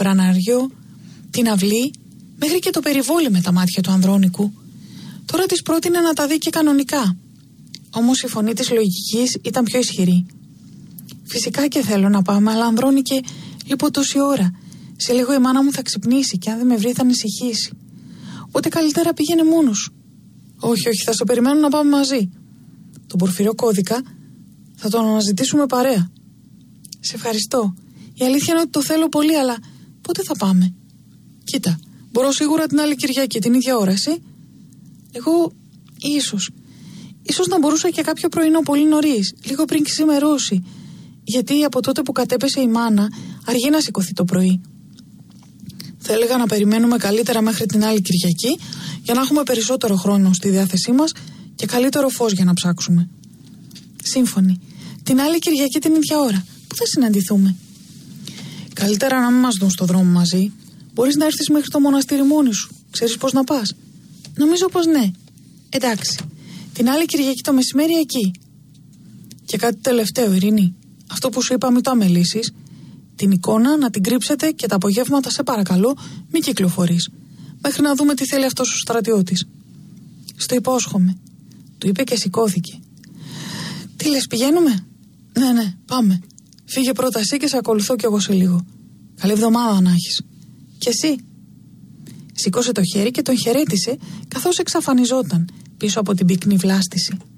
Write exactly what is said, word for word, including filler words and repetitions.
Βραναριό, την αυλή, μέχρι και το περιβόλι με τα μάτια του Ανδρώνικου. Τώρα της πρότεινε να τα δει και κανονικά. Όμως η φωνή της λογικής ήταν πιο ισχυρή. Φυσικά και θέλω να πάμε, αλλά Ανδρώνικε, λείπω τόση ώρα. Σε λίγο η μάνα μου θα ξυπνήσει και αν δεν με βρει θα ανησυχήσει. Οπότε καλύτερα πήγαινε μόνος σου. Όχι, όχι, θα σε περιμένω να πάμε μαζί. Τον πορφυρό κώδικα θα τον αναζητήσουμε παρέα. Σε ευχαριστώ. Η αλήθεια είναι ότι το θέλω πολύ, αλλά πότε θα πάμε? Κοίτα, μπορώ σίγουρα την άλλη Κυριακή, την ίδια ώρα, εσύ? Εγώ, ίσως. Ίσως να μπορούσα και κάποιο πρωινό πολύ νωρίς, λίγο πριν ξημερώσει. Γιατί από τότε που κατέπεσε η μάνα, αργεί να σηκωθεί το πρωί. Θα έλεγα να περιμένουμε καλύτερα μέχρι την άλλη Κυριακή, για να έχουμε περισσότερο χρόνο στη διάθεσή μας και καλύτερο φως για να ψάξουμε. Σύμφωνοι. Την άλλη Κυριακή την ίδια ώρα. Πού θα συναντηθούμε? Καλύτερα να μην μας δουν στο δρόμο μαζί. Μπορείς να έρθεις μέχρι το μοναστήρι μόνη σου. Ξέρεις πώς να πας? Νομίζω πως ναι. Εντάξει. Την άλλη Κυριακή το μεσημέρι εκεί. Και κάτι τελευταίο, Ειρήνη. Αυτό που σου είπα μην το αμελήσεις. Την εικόνα να την κρύψετε και τα απογεύματα, σε παρακαλώ, μην κυκλοφορείς. Μέχρι να δούμε τι θέλει αυτός ο στρατιώτης. Στο υπόσχομαι. Του είπε και σηκώθηκε. Τι λες, πηγαίνουμε? Ναι, ναι, πάμε. Φύγε πρώτα εσύ και σε ακολουθώ κι εγώ σε λίγο. Καλή εβδομάδα να έχεις. Και εσύ? Σήκωσε το χέρι και τον χαιρέτησε καθώς εξαφανιζόταν πίσω από την πυκνή βλάστηση.